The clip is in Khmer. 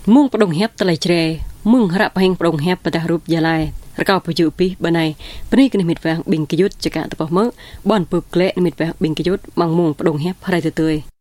មុងបដងហៀបតឡៃជ្រែមុងរ៉ាប់ហេងបដងហៀបបតារូបយ៉ាឡៃរកោបយុពីបណៃព្រីគនិមិតវាងប៊ីងកយុតចកតបមើបនពឹកក្លែនិមិតវាងប៊ីងកយុតម៉ងមុងបដងហៀបផរៃទើយ